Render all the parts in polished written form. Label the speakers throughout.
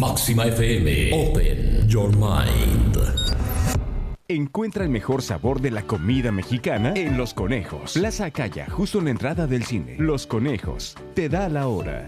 Speaker 1: Máxima FM. Open your mind.
Speaker 2: Encuentra el mejor sabor de la comida mexicana en Los Conejos. Plaza Acaya, justo en la entrada del cine. Los Conejos, te da la hora.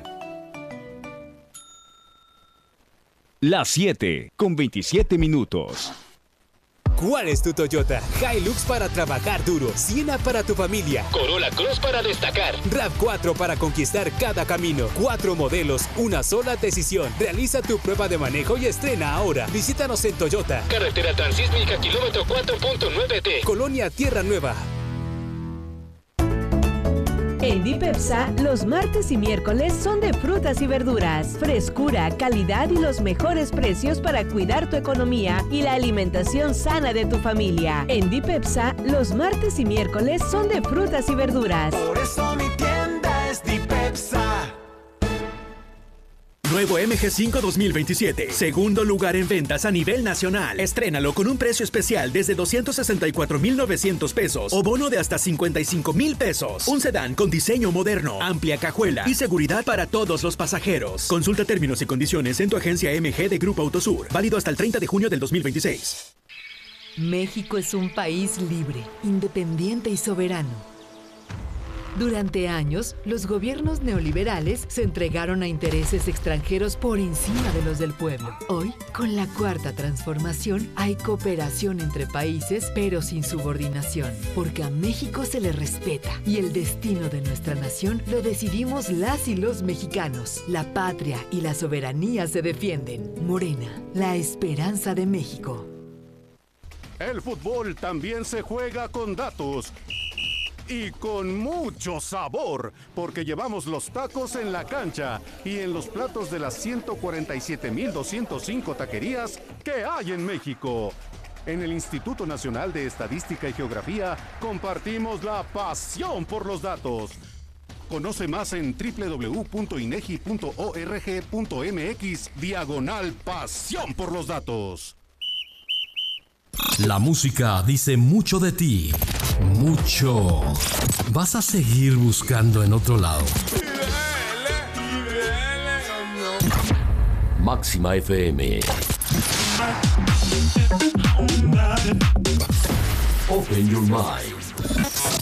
Speaker 2: Las 7, con 27 minutos.
Speaker 3: ¿Cuál es tu Toyota? Hilux para trabajar duro, Siena para tu familia,
Speaker 4: Corolla Cross para destacar,
Speaker 3: RAV4 para conquistar cada camino. 4 modelos, una sola decisión. Realiza tu prueba de manejo y estrena ahora. Visítanos en Toyota.
Speaker 4: Carretera Transísmica, kilómetro 4.9T.
Speaker 3: Colonia Tierra Nueva.
Speaker 5: En Dipepsa, los martes y miércoles son de frutas y verduras. Frescura, calidad y los mejores precios para cuidar tu economía y la alimentación sana de tu familia. En Dipepsa, los martes y miércoles son de frutas y verduras.
Speaker 6: Por eso mi tienda es Dipepsa.
Speaker 7: Nuevo MG5 2027. Segundo lugar en ventas a nivel nacional. Estrénalo con un precio especial desde 264,900 pesos o bono de hasta 55,000 pesos. Un sedán con diseño moderno, amplia cajuela y seguridad para todos los pasajeros. Consulta términos y condiciones en tu agencia MG de Grupo Autosur. Válido hasta el 30 de junio del 2026.
Speaker 8: México es un país libre, independiente y soberano. Durante años, los gobiernos neoliberales se entregaron a intereses extranjeros por encima de los del pueblo. Hoy, con la Cuarta Transformación, hay cooperación entre países, pero sin subordinación, porque a México se le respeta y el destino de nuestra nación lo decidimos las y los mexicanos. La patria y la soberanía se defienden. Morena, la esperanza de México.
Speaker 9: El fútbol también se juega con datos. Y con mucho sabor, porque llevamos los tacos en la cancha y en los platos de las 147,205 taquerías que hay en México. En el Instituto Nacional de Estadística y Geografía compartimos la pasión por los datos. Conoce más en www.inegi.org.mx/pasión por los datos.
Speaker 1: La música dice mucho de ti. Mucho. ¿Vas a seguir buscando en otro lado? Máxima FM. Open your mind.